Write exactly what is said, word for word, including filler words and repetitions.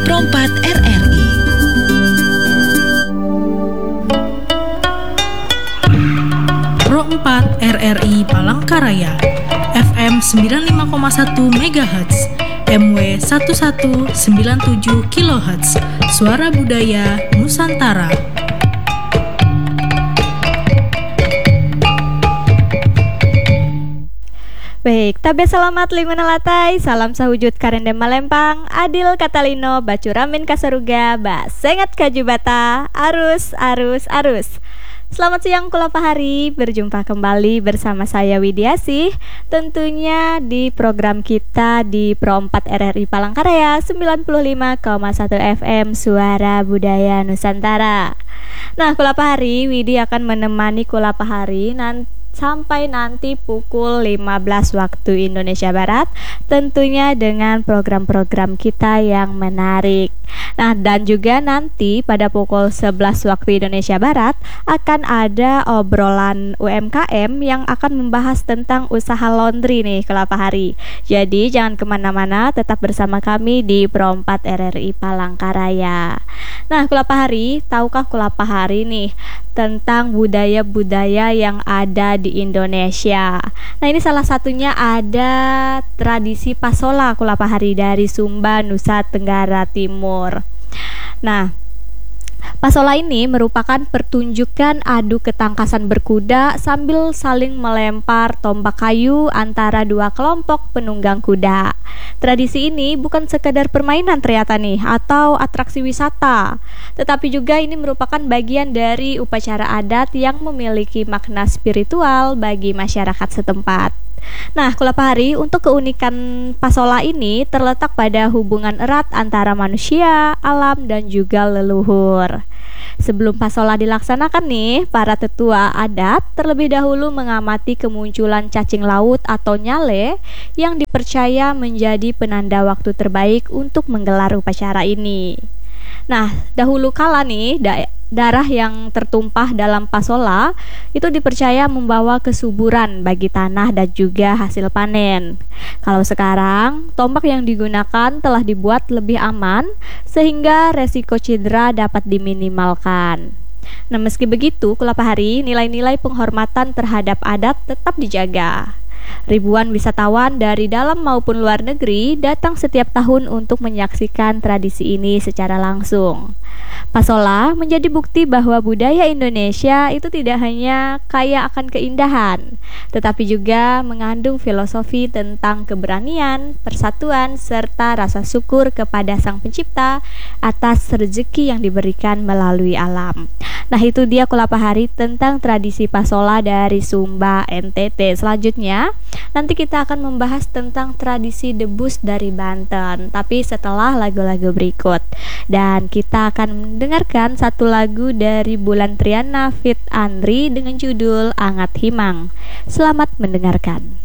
Pro empat R R I. Pro empat R R I Palangkaraya, F M sembilan puluh lima koma satu megahertz, M W seribu seratus sembilan puluh tujuh kilohertz, Suara Budaya Nusantara. Baik, tabe selamat limunalatai, salam sahujud karende malempang, adil katalino, bacuramin kasaruga, basengat kajubata, arus, arus, arus. Selamat siang kula pahari, berjumpa kembali bersama saya Widiasih, tentunya di program kita di Pro empat R R I Palangkaraya sembilan puluh lima koma satu F M Suara Budaya Nusantara. Nah, kula pahari, Widi akan menemani kula pahari nanti sampai nanti pukul lima belas waktu Indonesia Barat, tentunya dengan program-program kita yang menarik. Nah, dan juga nanti pada pukul sebelas waktu Indonesia Barat akan ada obrolan U M K M yang akan membahas tentang usaha laundry nih kelapa hari. Jadi jangan kemana-mana, tetap bersama kami di Pro empat R R I Palangkaraya. Nah, kelapa hari, tahukah kelapa hari nih tentang budaya-budaya yang ada di Indonesia? Nah, ini salah satunya ada tradisi pasola kelapa hari dari Sumba, Nusa Tenggara Timur. Nah, pasola ini merupakan pertunjukan adu ketangkasan berkuda sambil saling melempar tombak kayu antara dua kelompok penunggang kuda. Tradisi ini bukan sekadar permainan ternyata nih atau atraksi wisata, tetapi juga ini merupakan bagian dari upacara adat yang memiliki makna spiritual bagi masyarakat setempat. Nah, kelapa hari, untuk keunikan pasola ini terletak pada hubungan erat antara manusia, alam, dan juga leluhur. Sebelum pasola dilaksanakan nih, para tetua adat terlebih dahulu mengamati kemunculan cacing laut atau nyale yang dipercaya menjadi penanda waktu terbaik untuk menggelar upacara ini. Nah, dahulu kala nih, da- darah yang tertumpah dalam pasola itu dipercaya membawa kesuburan bagi tanah dan juga hasil panen. Kalau sekarang, tombak yang digunakan telah dibuat lebih aman sehingga resiko cedera dapat diminimalkan. Nah, meski begitu, kelapa hari, nilai-nilai penghormatan terhadap adat tetap dijaga. Ribuan wisatawan dari dalam maupun luar negeri datang setiap tahun untuk menyaksikan tradisi ini secara langsung. Pasola menjadi bukti bahwa budaya Indonesia itu tidak hanya kaya akan keindahan, tetapi juga mengandung filosofi tentang keberanian, persatuan, serta rasa syukur kepada Sang Pencipta atas rezeki yang diberikan melalui alam. Nah, itu dia kelapa hari tentang tradisi pasola dari Sumba, N T T. Selanjutnya, nanti kita akan membahas tentang tradisi debus dari Banten, tapi setelah lagu-lagu berikut. Dan kita akan mendengarkan satu lagu dari Bulan Triana Fit Andri dengan judul Angat Himang. Selamat mendengarkan.